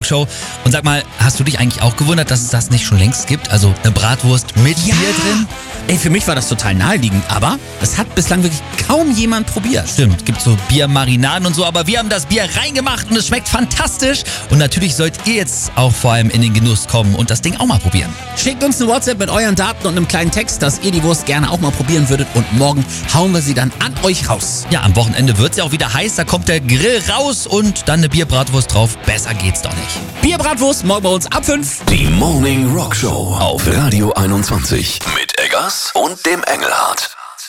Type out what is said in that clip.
Rockshow. Und sag mal, hast du dich eigentlich auch gewundert, dass es das nicht schon längst gibt? Also eine Bratwurst mit Bier drin? Ey, für mich war das total naheliegend, aber das hat bislang wirklich kaum jemand probiert. Stimmt, gibt so Biermarinaden und so, aber wir haben das Bier reingemacht und es schmeckt fantastisch. Und natürlich sollt ihr jetzt auch vor allem in den Genuss kommen und das Ding auch mal probieren. Schickt uns eine WhatsApp mit euren Daten und einem kleinen Text, dass ihr die Wurst gerne auch mal probieren würdet und morgen hauen wir sie dann an euch raus. Ja, am Wochenende wird's ja auch wieder heiß, da kommt der Grill raus und dann eine Bierbratwurst drauf. Besser geht's doch nicht. Bierbratwurst morgen bei uns ab 5. Die Morning Rock Show auf Radio 21 mit Eggers und dem Engelhardt.